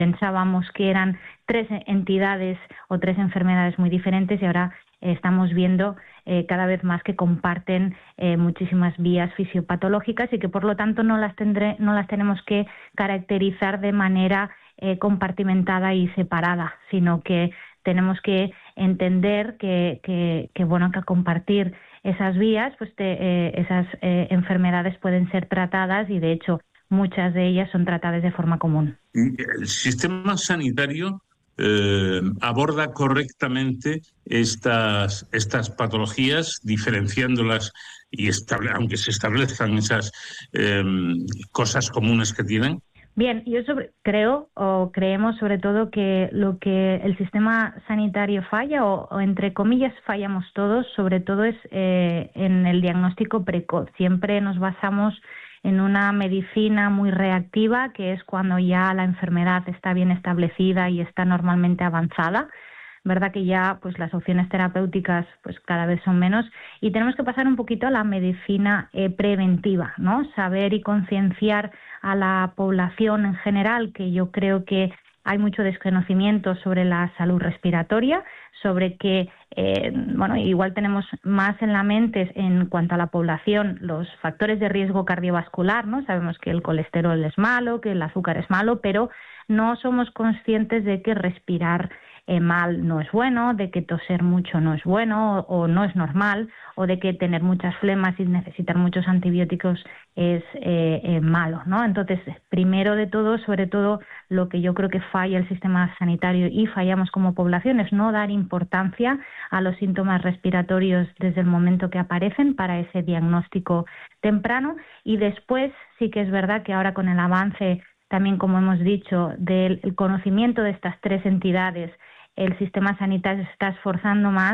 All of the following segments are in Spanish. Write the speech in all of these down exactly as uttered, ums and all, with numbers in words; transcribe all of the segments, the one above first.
pensábamos que eran tres entidades o tres enfermedades muy diferentes y ahora eh, estamos viendo eh, cada vez más que comparten eh, muchísimas vías fisiopatológicas y que por lo tanto no las, tendré, no las tenemos que caracterizar de manera eh, compartimentada y separada, sino que tenemos que entender que, que, que bueno, que al compartir esas vías, pues te, eh, esas eh, enfermedades pueden ser tratadas y de hecho muchas de ellas son tratadas de forma común. El sistema sanitario eh, aborda correctamente estas, estas patologías, diferenciándolas y estable, aunque se establezcan esas eh, cosas comunes que tienen. Bien, yo sobre, creo o creemos sobre todo que lo que el sistema sanitario falla, o, o entre comillas fallamos todos, sobre todo es eh, en el diagnóstico precoz. Siempre nos basamos en una medicina muy reactiva, que es cuando ya la enfermedad está bien establecida y está normalmente avanzada. Verdad que ya pues las opciones terapéuticas pues cada vez son menos y tenemos que pasar un poquito a la medicina eh, preventiva, ¿no? Saber y concienciar a la población en general, que yo creo que hay mucho desconocimiento sobre la salud respiratoria, sobre que, eh, bueno, igual tenemos más en la mente en cuanto a la población los factores de riesgo cardiovascular, ¿no? Sabemos que el colesterol es malo, que el azúcar es malo, pero no somos conscientes de que respirar eh, mal no es bueno, de que toser mucho no es bueno o, o no es normal, o de que tener muchas flemas y necesitar muchos antibióticos es eh, eh, malo, ¿no? Entonces, primero de todo, sobre todo, lo que yo creo que falla el sistema sanitario y fallamos como población es no dar importancia a los síntomas respiratorios desde el momento que aparecen para ese diagnóstico temprano. Y después sí que es verdad que ahora con el avance, también como hemos dicho, del conocimiento de estas tres entidades, el sistema sanitario se está esforzando más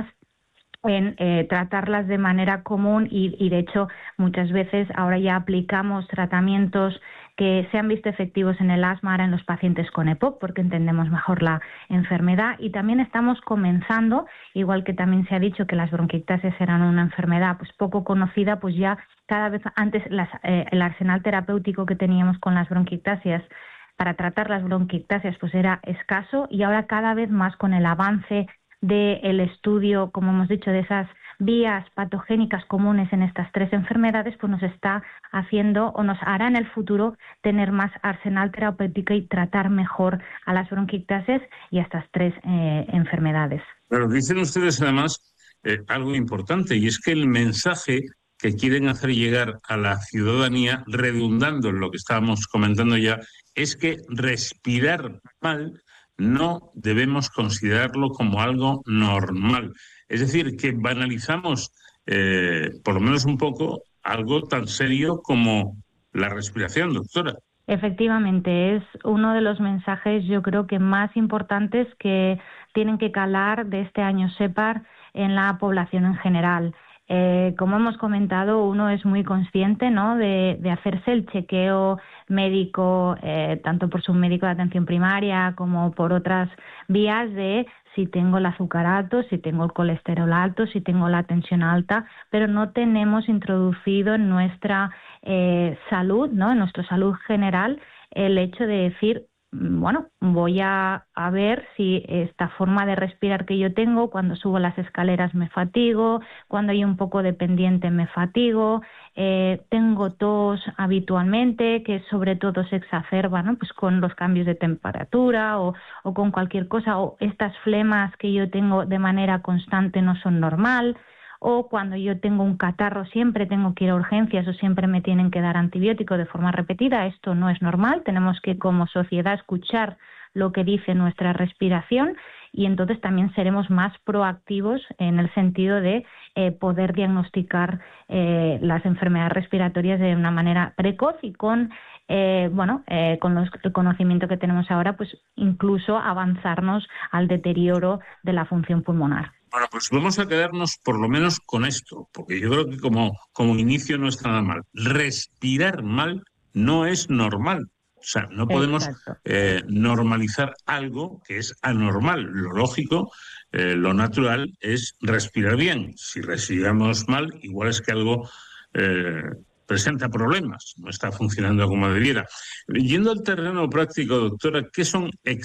en eh, tratarlas de manera común y, y de hecho muchas veces ahora ya aplicamos tratamientos que se han visto efectivos en el asma ahora en los pacientes con E P O C porque entendemos mejor la enfermedad y también estamos comenzando, igual que también se ha dicho que las bronquiectasias eran una enfermedad pues poco conocida, pues ya cada vez antes las, eh, el arsenal terapéutico que teníamos con las bronquiectasias para tratar las bronquiectasias pues era escaso y ahora cada vez más con el avance del estudio, como hemos dicho, de esas vías patogénicas comunes en estas tres enfermedades, pues nos está haciendo o nos hará en el futuro tener más arsenal terapéutico y tratar mejor a las bronquiectasias y a estas tres eh, enfermedades. Pero dicen ustedes además eh, algo importante y es que el mensaje que quieren hacer llegar a la ciudadanía, redundando en lo que estábamos comentando ya, es que respirar mal no debemos considerarlo como algo normal. Es decir, que banalizamos, eh, por lo menos un poco, algo tan serio como la respiración, doctora. Efectivamente, es uno de los mensajes, yo creo que más importantes que tienen que calar de este año SEPAR en la población en general. Eh, como hemos comentado, uno es muy consciente, ¿no?, de, de hacerse el chequeo médico, eh, tanto por su médico de atención primaria como por otras vías de si tengo el azúcar alto, si tengo el colesterol alto, si tengo la tensión alta, pero no tenemos introducido en nuestra eh, salud, ¿no?, en nuestra salud general, el hecho de decir, bueno, voy a, a ver si esta forma de respirar que yo tengo, cuando subo las escaleras me fatigo, cuando hay un poco de pendiente me fatigo, eh, tengo tos habitualmente, que sobre todo se exacerba, ¿no?, pues con los cambios de temperatura o, o con cualquier cosa, o estas flemas que yo tengo de manera constante no son normal, o cuando yo tengo un catarro siempre tengo que ir a urgencias o siempre me tienen que dar antibiótico de forma repetida. Esto no es normal, tenemos que como sociedad escuchar lo que dice nuestra respiración y entonces también seremos más proactivos en el sentido de eh, poder diagnosticar eh, las enfermedades respiratorias de una manera precoz y con Eh, bueno, eh, con los, el conocimiento que tenemos ahora, pues incluso avanzarnos al deterioro de la función pulmonar. Bueno, pues vamos a quedarnos por lo menos con esto, porque yo creo que como, como inicio no está nada mal. Respirar mal no es normal. O sea, no podemos eh, normalizar algo que es anormal. Lo lógico, eh, lo natural es respirar bien. Si respiramos mal, igual es que algo eh, presenta problemas, no está funcionando como debiera. Yendo al terreno práctico, doctora, ¿qué son